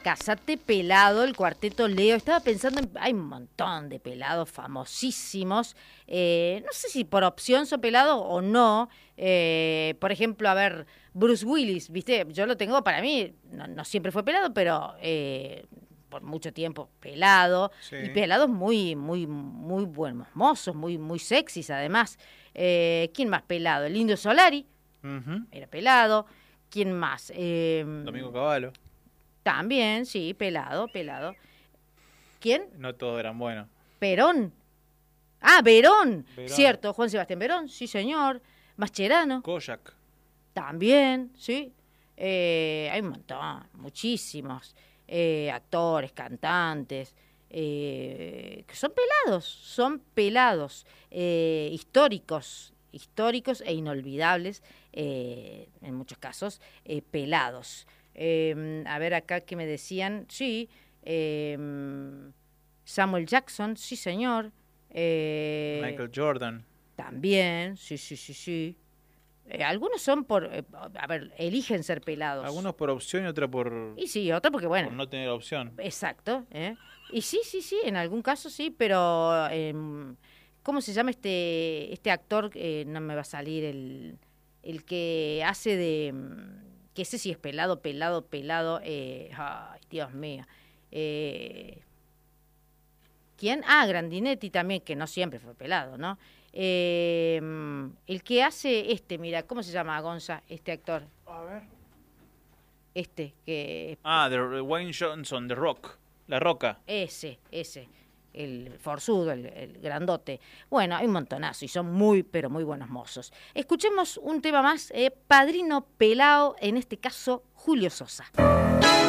Casate Pelado, el cuarteto Leo. Estaba pensando hay un montón de pelados famosísimos. No sé si por opción son pelados o no. Por ejemplo, a ver, Bruce Willis, ¿viste? Yo lo tengo para mí, no siempre fue pelado, pero por mucho tiempo pelado. Sí. Y pelados muy, muy, muy buenos mozos, muy, muy sexys además. ¿Quién más pelado? El Indio Solari, era pelado. ¿Quién más? Domingo Cavallo. También, sí, pelado. ¿Quién? No todos eran buenos. Perón. Ah, Verón. Verón. Cierto, Juan Sebastián Verón, sí señor. Mascherano. Kojak. También, sí. Hay un montón, muchísimos. Actores, cantantes, que son pelados, históricos e inolvidables, en muchos casos, pelados. A ver acá que me decían, sí, Samuel Jackson, sí señor. Michael Jordan. También, sí. Algunos son eligen ser pelados. Algunos por opción y otros por... Y sí, otros porque, bueno. Por no tener opción. Exacto. Y sí, en algún caso sí, pero ¿cómo se llama este actor? No me va a salir el que hace de... que ese sí es pelado. Ay, Dios mío. ¿Quién? Ah, Grandinetti también, que no siempre fue pelado, ¿no? El que hace mira, ¿cómo se llama, Gonza, este actor? A ver. Que... de Wayne Johnson, The Rock. La Roca. Ese, el forzudo, el grandote. Bueno, hay un montonazo y son muy, pero muy buenos mozos. Escuchemos un tema más, Padrino Pelao, en este caso Julio Sosa.